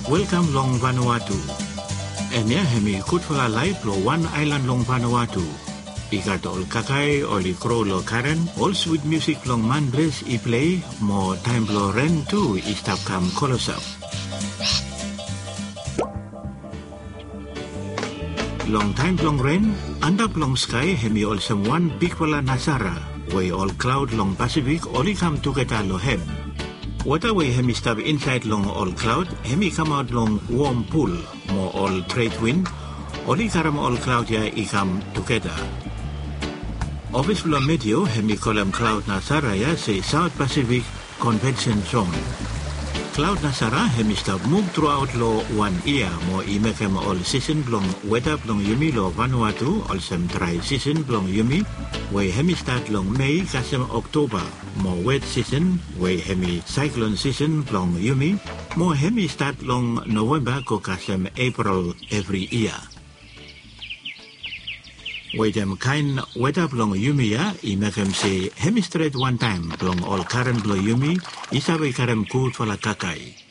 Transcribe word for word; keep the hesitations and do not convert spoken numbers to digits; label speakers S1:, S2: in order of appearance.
S1: Welcome long Vanuatu. Enya hemi kutfala live lo one island long Vanuatu. Ikat ol kakai oli crow lo karen, all sweet music long mandres I play, mo time lo ren tu istap kam kolosap. Long time long rain, andap long sky hemi all one big wala nasara, way all cloud long Pacific oli come together lo hem. Water way hemi stop inside long all cloud, hemi come out long warm pool, more all trade wind, oli karam all cloud ya I come together. Office lo medio hemi kolam cloud nasara ya say South Pacific Convention Zone. Cloud nasara hemi stop move throughout lo one year, mo I make him all season long weather long yumi lo Vanuatu, all some dry season long yumi, way hemi start long May kasem October, more wet season, way hemi cyclone season long yumi, more hemi start long November ko kasem April every year. Way them kind weather long yumi ya, I make him say hemi straight one time long all current lo yumi, isawe karem good for la kakai.